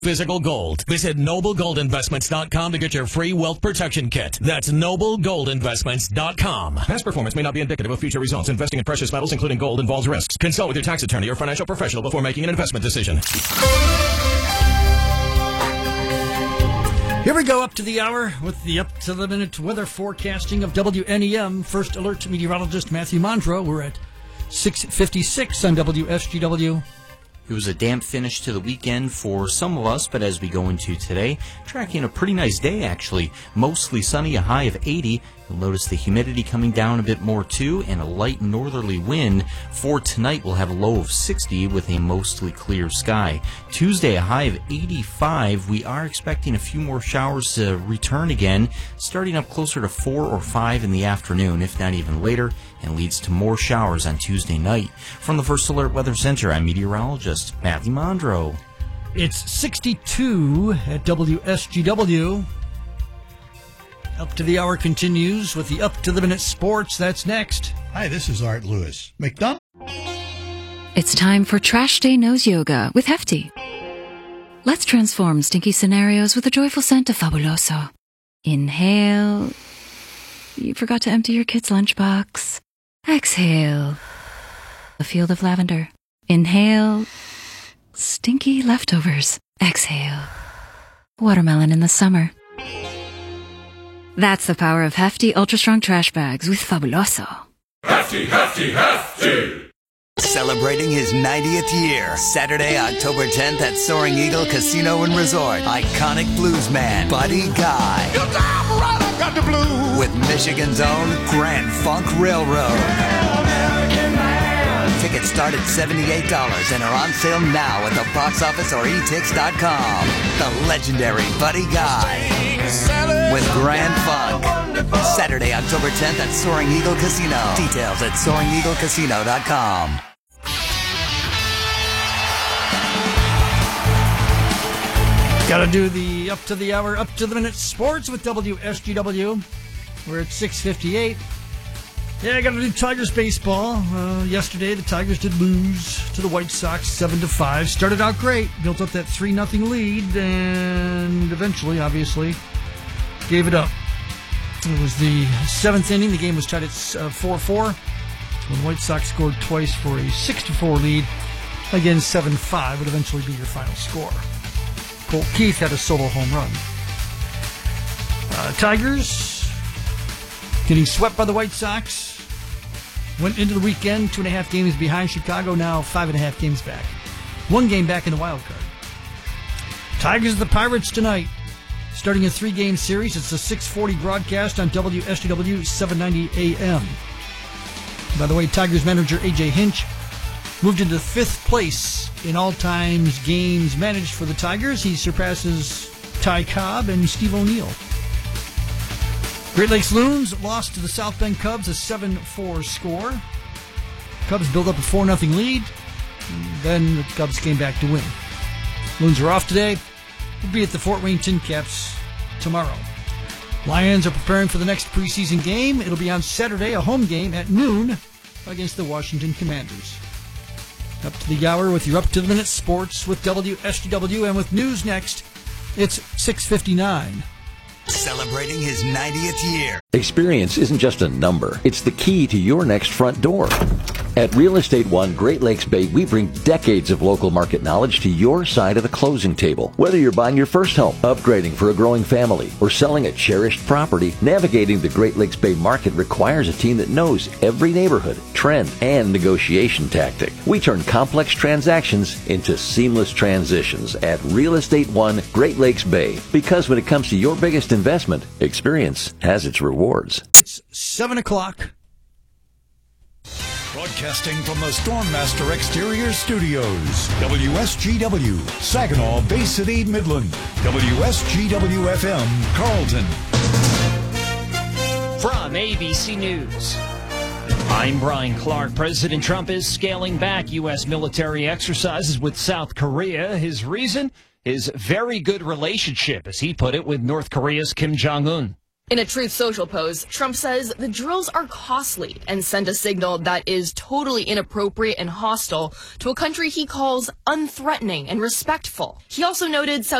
Physical gold. Visit NobleGoldInvestments.com to get your free wealth protection kit. That's NobleGoldInvestments.com. Past performance may not be indicative of future results. Investing in precious metals, including gold, involves risks. Consult with your tax attorney or financial professional before making an investment decision. Here we go, up to the hour with the up-to-the-minute weather forecasting of WNEM. First Alert meteorologist Matthew Mondro. We're at 6:56 on WSGW. It was a damp finish to the weekend for some of us, but as we go into today, tracking a pretty nice day, actually. Mostly sunny, a high of 80. You'll notice the humidity coming down a bit more, too, and a light northerly wind. For tonight, we'll have a low of 60 with a mostly clear sky. Tuesday, a high of 85. We are expecting a few more showers to return again, starting up closer to 4 or 5 in the afternoon, if not even later, and leads to more showers on Tuesday night. From the First Alert Weather Center, I'm meteorologist Matthew Mondro. It's 62 at WSGW. Up to the hour continues with the up-to-the-minute sports. That's next. Hi, this is Art Lewis. McDonald. It's time for Trash Day Nose Yoga with Hefty. Let's transform stinky scenarios with the joyful scent of Fabuloso. Inhale. You forgot to empty your kid's lunchbox. Exhale. A field of lavender. Inhale. Stinky leftovers. Exhale. Watermelon in the summer. That's the power of Hefty Ultra Strong Trash Bags with Fabuloso. Hefty, Hefty, Hefty! Celebrating his 90th year, Saturday, October 10th at Soaring Eagle Casino and Resort. Iconic bluesman Buddy Guy. You damn right I got the blues. With Michigan's own Grand Funk Railroad. Tickets start at $78 and are on sale now at the box office or etix.com. The legendary Buddy Guy with Grand Funk. Saturday, October 10th at Soaring Eagle Casino. Details at SoaringEagleCasino.com. Got to do the up-to-the-hour, up-to-the-minute sports with WSGW. We're at 6:58. Yeah, I got to do Tigers baseball. Yesterday, the Tigers did lose to the White Sox 7-5. Started out great, built up that 3-0 lead, and eventually, obviously, gave it up. It was the 7th inning. The game was tied at 4-4. When the White Sox scored twice for a 6-4 lead. Again, 7-5 would eventually be your final score. Colt Keith had a solo home run. Tigers getting swept by the White Sox. Went into the weekend 2.5 games behind Chicago, now 5.5 games back. 1 game back in the wild card. Tigers the Pirates tonight. Starting a 3-game series. It's a 6:40 broadcast on WSGW 790 AM. By the way, Tigers manager A.J. Hinch moved into 5th place in all-time games managed for the Tigers. He surpasses Ty Cobb and Steve O'Neill. Great Lakes Loons lost to the South Bend Cubs, a 7-4 score. Cubs built up a 4-0 lead. Then the Cubs came back to win. Loons are off today. We'll be at the Fort Wayne Tin Caps tomorrow. Lions are preparing for the next preseason game. It'll be on Saturday, a home game at noon against the Washington Commanders. Up to the hour with your up-to-the-minute sports with WSGW, and with news next, it's 6:59. Celebrating his 90th year. Experience isn't just a number. It's the key to your next front door. At Real Estate One Great Lakes Bay, we bring decades of local market knowledge to your side of the closing table. Whether you're buying your first home, upgrading for a growing family, or selling a cherished property, navigating the Great Lakes Bay market requires a team that knows every neighborhood, trend, and negotiation tactic. We turn complex transactions into seamless transitions at Real Estate One Great Lakes Bay. Because when it comes to your biggest investment, experience has its rewards. It's 7 o'clock. Broadcasting from the Stormmaster Exterior Studios. WSGW, Saginaw, Bay City, Midland. WSGW FM, Carlton. From ABC News, I'm Brian Clark. President Trump is scaling back U.S. military exercises with South Korea. His reason? His very good relationship, as he put it, with North Korea's Kim Jong-un. In a Truth Social post, Trump says the drills are costly and send a signal that is totally inappropriate and hostile to a country he calls unthreatening and respectful. He also noted South